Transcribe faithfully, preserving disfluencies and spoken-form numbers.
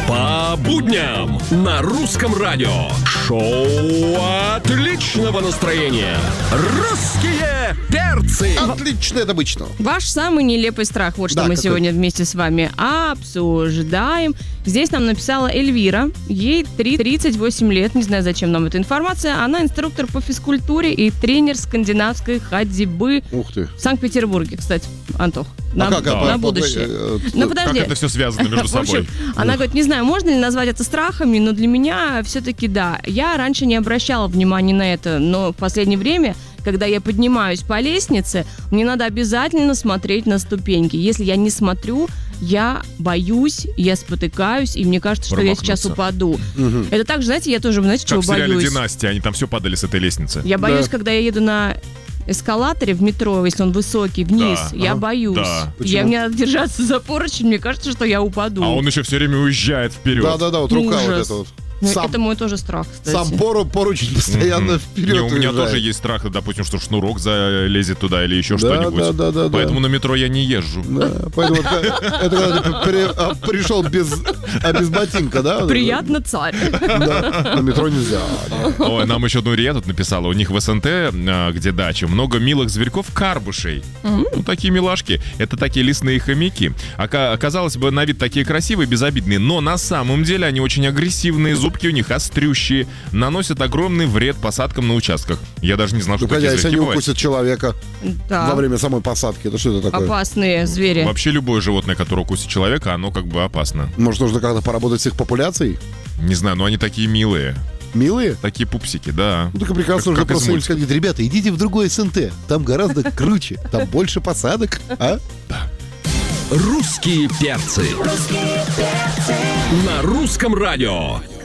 По будням на Русском радио. Шоу отличного настроения. Русские перцы. Отлично, это обычно. Ваш самый нелепый страх. Вот что Да, мы какой? сегодня вместе с вами обсуждаем. Здесь нам написала Эльвира. Ей тридцать восемь лет. Не знаю, зачем нам эта информация. Она инструктор по физкультуре и тренер скандинавской ходьбы Ух ты. в Санкт-Петербурге, кстати, Антох. На, а как? на а, по- будущее. э, э, Ну, э, подожди. Как это все связано между В общем, собой? она говорит, не знаю, можно ли назвать это страхами, но для меня все-таки да. Я раньше не обращала внимания на это, но в последнее время, когда я поднимаюсь по лестнице, мне надо обязательно смотреть на ступеньки. Если я не смотрю, я боюсь, я спотыкаюсь, и мне кажется, что я сейчас Промахнуться. упаду. Это так же, знаете, я тоже, знаете, Как чего в сериале боюсь? «Династия», они там все падали с этой лестницы. Я боюсь, Да. когда я еду на эскалаторе в метро, если он высокий, вниз, Да, я ага. боюсь. Да. Я, мне надо держаться за поручень, мне кажется, что я упаду. А он еще все время уезжает вперед. Да-да-да, вот рука вот Ужас. эта вот. Ну, Сам, это мой тоже страх, кстати. сам пору, поручень постоянно Мгм. вперед Не, у меня уезжает. тоже есть страх, допустим, что шнурок залезет туда или еще Да, что-нибудь. да, да, да, да. Поэтому на метро я не езжу. Да, поэтому это, это когда ты при- а, пришел без, а без ботинка, да? Приятно, царь. Да, на метро нельзя. Ой, нам еще Нурия тут написала. У них в СНТ, а, где дача, много милых зверьков-карбушей. Ну, такие милашки. Это такие лесные хомяки. Ока- Казалось бы, на вид такие красивые, безобидные, но на самом деле они очень агрессивные, зубки у них острющие, наносят огромный вред посадкам на участках. Я даже не знал, что Ну, хотя, такие если зверьки они бывают. укусят человека Да. во время самой посадки, это что это такое? Опасные звери. Вообще любое животное, которое укусит человека, оно как бы опасно. Может, нужно как-то поработать с их популяцией? Не знаю, но они такие милые. Милые? Такие пупсики, да. Ну, так и прекрасно, Как- нужно как из просто им мультика. сказать, ребята, идите в другой СНТ, там гораздо круче, там больше посадок, а? Русские перцы. На Русском радио.